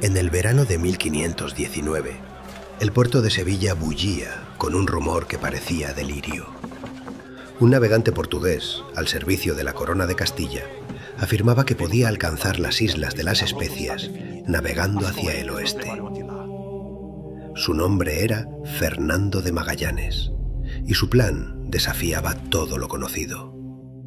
En el verano de 1519, el puerto de Sevilla bullía con un rumor que parecía delirio. Un navegante portugués, al servicio de la corona de Castilla, afirmaba que podía alcanzar las islas de las Especias navegando hacia el oeste. Su nombre era Fernando de Magallanes, y su plan desafiaba todo lo conocido.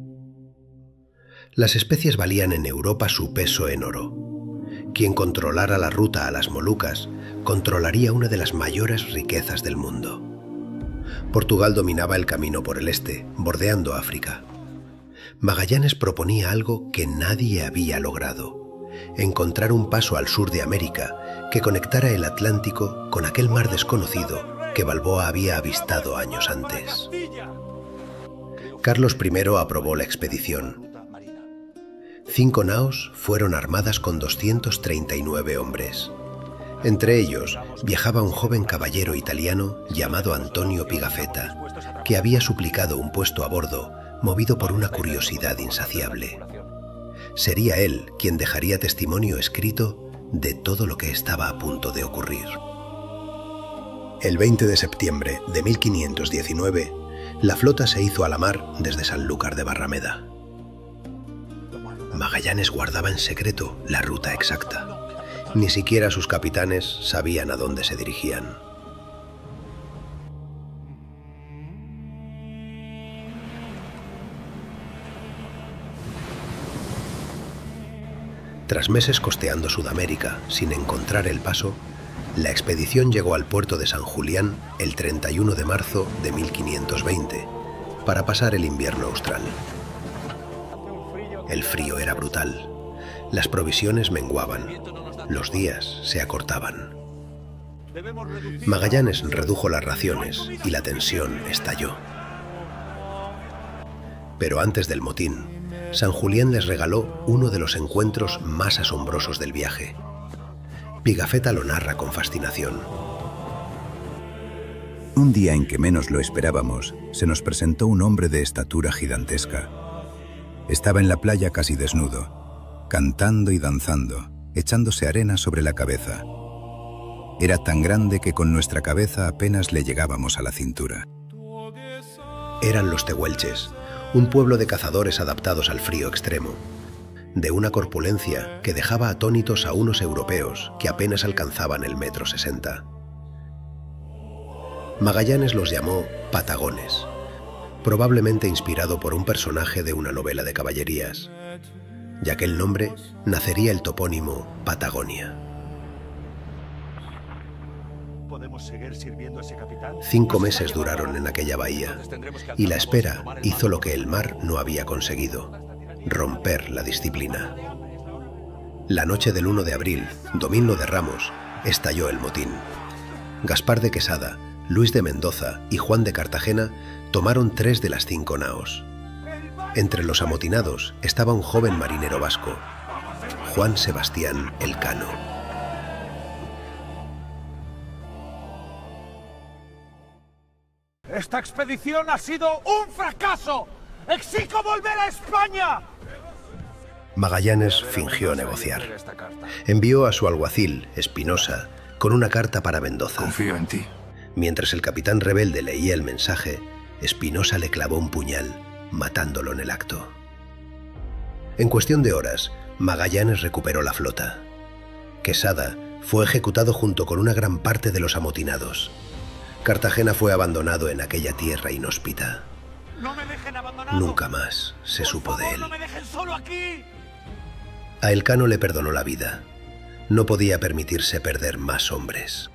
Las Especias valían en Europa su peso en oro. Quien controlara la ruta a las Molucas controlaría una de las mayores riquezas del mundo. Portugal dominaba el camino por el este, bordeando África. Magallanes proponía algo que nadie había logrado: encontrar un paso al sur de América que conectara el Atlántico con aquel mar desconocido que Balboa había avistado años antes. Carlos I aprobó la expedición. 5 naos fueron armadas con 239 hombres. Entre ellos viajaba un joven caballero italiano llamado Antonio Pigafetta, que había suplicado un puesto a bordo, movido por una curiosidad insaciable. Sería él quien dejaría testimonio escrito de todo lo que estaba a punto de ocurrir. El 20 de septiembre de 1519, la flota se hizo a la mar desde Sanlúcar de Barrameda. Magallanes guardaba en secreto la ruta exacta. Ni siquiera sus capitanes sabían a dónde se dirigían. Tras meses costeando Sudamérica sin encontrar el paso, la expedición llegó al puerto de San Julián el 31 de marzo de 1520 para pasar el invierno austral. El frío era brutal. Las provisiones menguaban. Los días se acortaban. Magallanes redujo las raciones y la tensión estalló. Pero antes del motín, San Julián les regaló uno de los encuentros más asombrosos del viaje. Pigafetta lo narra con fascinación. Un día en que menos lo esperábamos, se nos presentó un hombre de estatura gigantesca. Estaba en la playa casi desnudo, cantando y danzando, echándose arena sobre la cabeza. Era tan grande que con nuestra cabeza apenas le llegábamos a la cintura. Eran los tehuelches, un pueblo de cazadores adaptados al frío extremo, de una corpulencia que dejaba atónitos a unos europeos que apenas alcanzaban el 1,60 m. Magallanes los llamó patagones, probablemente inspirado por un personaje de una novela de caballerías. De aquel nombre nacería el topónimo Patagonia. ¿Podemos seguir sirviendo a ese capitán? 5 meses duraron en aquella bahía, y la espera hizo lo que el mar no había conseguido: romper la disciplina. La noche del 1 de abril, domingo de Ramos, estalló el motín. Gaspar de Quesada, Luis de Mendoza y Juan de Cartagena tomaron 3 de las 5 naos. Entre los amotinados estaba un joven marinero vasco, Juan Sebastián Elcano. ¡Esta expedición ha sido un fracaso! ¡Exijo volver a España! Magallanes fingió negociar. Envió a su alguacil, Espinosa, con una carta para Mendoza. Confío en ti. Mientras el capitán rebelde leía el mensaje, Espinosa le clavó un puñal, matándolo en el acto. En cuestión de horas, Magallanes recuperó la flota. Quesada fue ejecutado junto con una gran parte de los amotinados. Cartagena fue abandonado en aquella tierra inhóspita. ¡No me dejen abandonado! Nunca más se supo de él. ¡No me dejen solo aquí! A Elcano le perdonó la vida. No podía permitirse perder más hombres.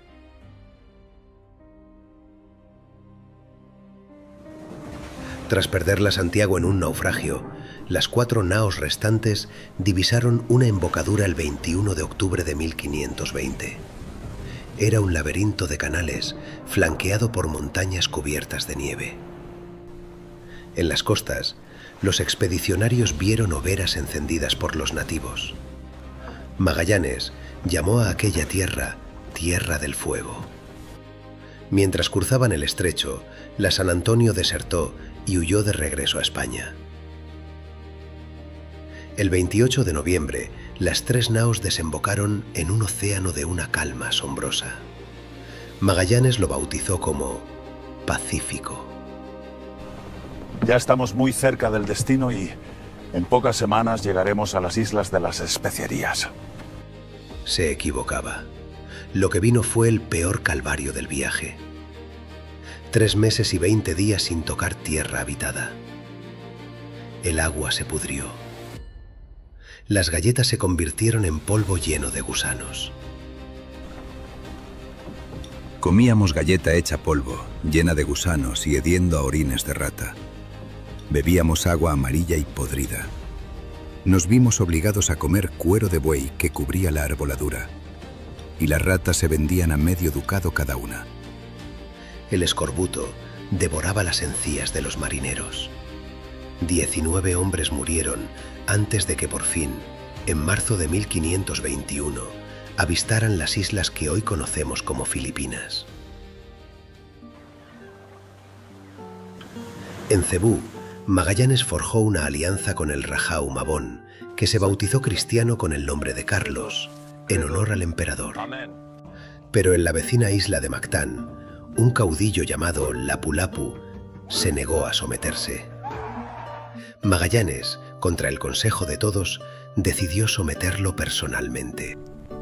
Tras perder la Santiago en un naufragio, las 4 naos restantes divisaron una embocadura el 21 de octubre de 1520. Era un laberinto de canales flanqueado por montañas cubiertas de nieve. En las costas, los expedicionarios vieron hogueras encendidas por los nativos. Magallanes llamó a aquella tierra Tierra del Fuego. Mientras cruzaban el estrecho, la San Antonio desertó y huyó de regreso a España. El 28 de noviembre, las 3 naos desembocaron en un océano de una calma asombrosa. Magallanes lo bautizó como Pacífico. Ya estamos muy cerca del destino y en pocas semanas llegaremos a las Islas de las Especierías. Se equivocaba. Lo que vino fue el peor calvario del viaje. 3 meses y 20 días sin tocar tierra habitada. El agua se pudrió. Las galletas se convirtieron en polvo lleno de gusanos. Comíamos galleta hecha polvo, llena de gusanos y hediendo a orines de rata. Bebíamos agua amarilla y podrida. Nos vimos obligados a comer cuero de buey que cubría la arboladura. Y las ratas se vendían a medio ducado cada una. El escorbuto devoraba las encías de los marineros. 19 hombres murieron antes de que por fin, en marzo de 1521, avistaran las islas que hoy conocemos como Filipinas. En Cebú, Magallanes forjó una alianza con el Rajá Humabón, que se bautizó cristiano con el nombre de Carlos, en honor al emperador. Pero en la vecina isla de Mactán, un caudillo llamado Lapu-Lapu se negó a someterse. Magallanes, contra el consejo de todos, decidió someterlo personalmente.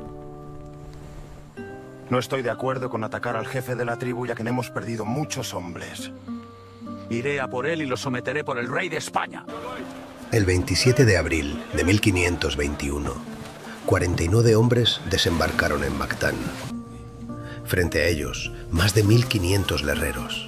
No estoy de acuerdo con atacar al jefe de la tribu, ya que hemos perdido muchos hombres. Iré a por él y lo someteré por el rey de España. El 27 de abril de 1521, 49 hombres desembarcaron en Mactán. Frente a ellos, más de 1500 guerreros.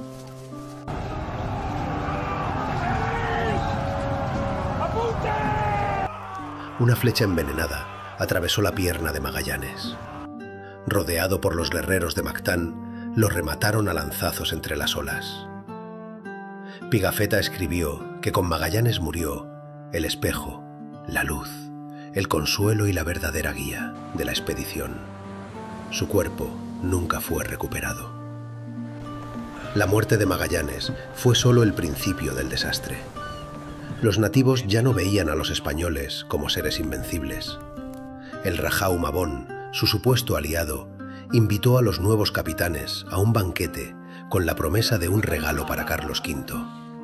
Una flecha envenenada atravesó la pierna de Magallanes. Rodeado por los guerreros de Mactán, lo remataron a lanzazos entre las olas. Pigafetta escribió que con Magallanes murió el espejo, la luz, el consuelo y la verdadera guía de la expedición. Su cuerpo nunca fue recuperado. La muerte de Magallanes fue solo el principio del desastre. Los nativos ya no veían a los españoles como seres invencibles. El Rajá Humabón, su supuesto aliado, invitó a los nuevos capitanes a un banquete con la promesa de un regalo para Carlos V.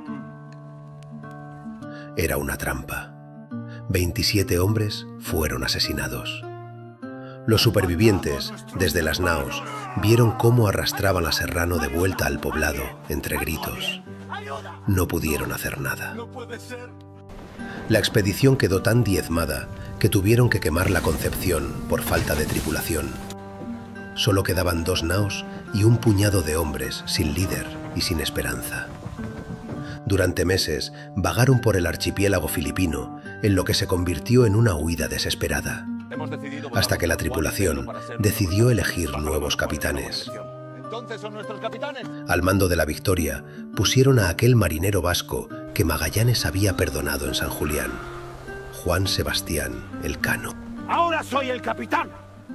Era una trampa. 27 hombres fueron asesinados. Los supervivientes, desde las naos, vieron cómo arrastraban a Serrano de vuelta al poblado, entre gritos. No pudieron hacer nada. La expedición quedó tan diezmada que tuvieron que quemar la Concepción por falta de tripulación. Solo quedaban 2 naos y un puñado de hombres sin líder y sin esperanza. Durante meses vagaron por el archipiélago filipino, en lo que se convirtió en una huida desesperada, hasta que la tripulación decidió elegir nuevos capitanes. Al mando de la Victoria pusieron a aquel marinero vasco que Magallanes había perdonado en San Julián, Juan Sebastián Elcano. ¡Ahora soy el capitán!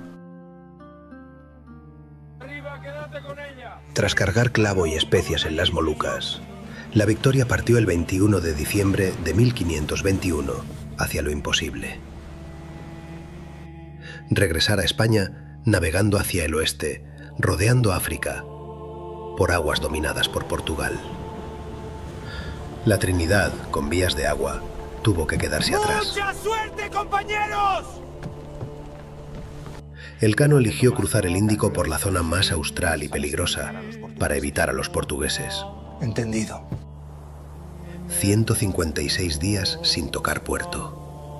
Tras cargar clavo y especias en las Molucas, la Victoria partió el 21 de diciembre de 1521 hacia lo imposible. Regresar a España navegando hacia el oeste, rodeando África, por aguas dominadas por Portugal. La Trinidad, con vías de agua, tuvo que quedarse atrás. ¡Mucha suerte, compañeros! Elcano eligió cruzar el Índico por la zona más austral y peligrosa para evitar a los portugueses. Entendido. 156 días sin tocar puerto.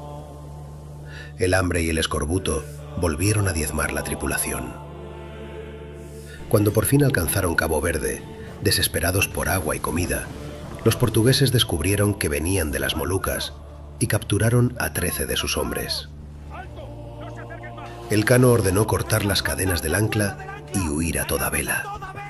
El hambre y el escorbuto volvieron a diezmar la tripulación. Cuando por fin alcanzaron Cabo Verde, desesperados por agua y comida, los portugueses descubrieron que venían de las Molucas y capturaron a 13 de sus hombres. Elcano ordenó cortar las cadenas del ancla y huir a toda vela.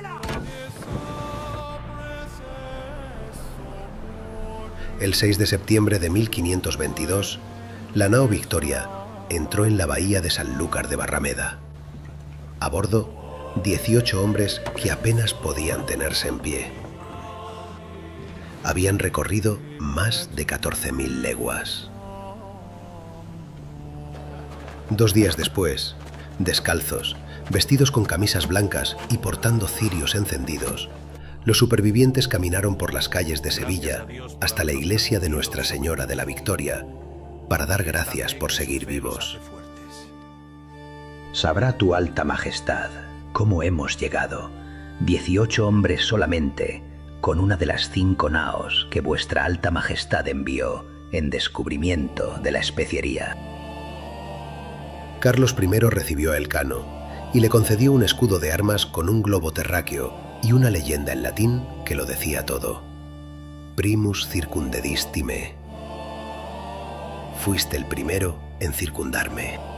El 6 de septiembre de 1522, la nao Victoria entró en la bahía de Sanlúcar de Barrameda. A bordo, 18 hombres que apenas podían tenerse en pie. Habían recorrido más de 14.000 leguas. 2 días después, descalzos, vestidos con camisas blancas y portando cirios encendidos, los supervivientes caminaron por las calles de Sevilla hasta la iglesia de Nuestra Señora de la Victoria para dar gracias por seguir vivos. Sabrá tu alta majestad cómo hemos llegado, 18 hombres solamente, con una de las 5 naos que vuestra alta majestad envió en descubrimiento de la especiería. Carlos I recibió a Elcano y le concedió un escudo de armas con un globo terráqueo y una leyenda en latín que lo decía todo. Primus circundedistime. Fuiste el primero en circundarme.